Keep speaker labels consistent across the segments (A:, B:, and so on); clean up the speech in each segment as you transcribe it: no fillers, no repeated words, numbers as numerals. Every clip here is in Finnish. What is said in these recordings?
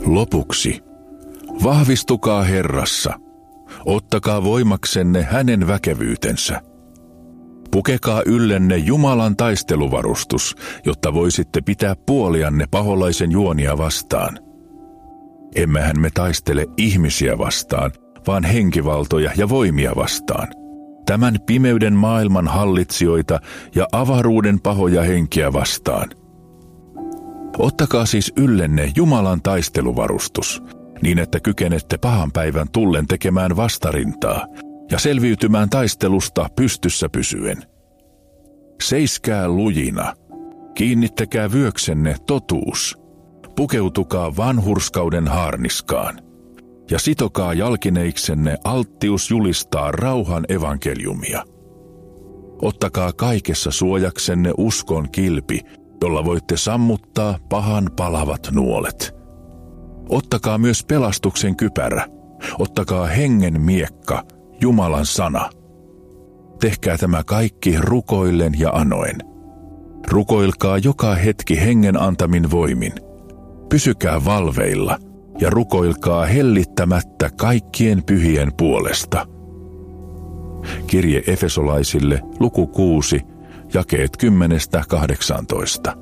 A: Lopuksi, vahvistukaa Herrassa, ottakaa voimaksenne hänen väkevyytensä. Pukekaa yllenne Jumalan taisteluvarustus, jotta voisitte pitää puolianne paholaisen juonia vastaan. Emmehän me taistele ihmisiä vastaan, vaan henkivaltoja ja voimia vastaan. Tämän pimeyden maailman hallitsijoita ja avaruuden pahoja henkiä vastaan. Ottakaa siis yllenne Jumalan taisteluvarustus, niin että kykenette pahan päivän tullen tekemään vastarintaa ja selviytymään taistelusta pystyssä pysyen. Seiskää lujina, kiinnittäkää vyöksenne totuus, pukeutukaa vanhurskauden haarniskaan ja sitokaa jalkineiksenne alttius julistaa rauhan evankeliumia. Ottakaa kaikessa suojaksenne uskon kilpi, jolla voitte sammuttaa pahan palavat nuolet. Ottakaa myös pelastuksen kypärä, ottakaa hengen miekka, Jumalan sana. Tehkää tämä kaikki rukoillen ja anoen. Rukoilkaa joka hetki hengen antamin voimin. Pysykää valveilla ja rukoilkaa hellittämättä kaikkien pyhien puolesta. Kirje Efesolaisille, luku 6, jakeet 10–18.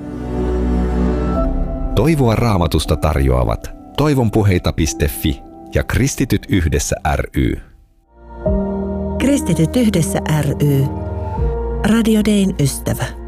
B: Toivoa Raamatusta tarjoavat toivonpuheita.fi ja Kristityt yhdessä ry.
C: Kristityt yhdessä ry. Radio Dayn ystävä.